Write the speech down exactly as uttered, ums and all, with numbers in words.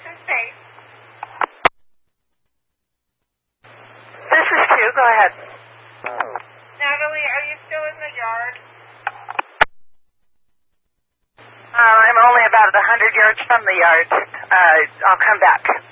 is Faith. This is Q. Go ahead. Natalie, are you still in the yard? Uh, I'm only about a hundred yards from the yard. Uh, I'll come back.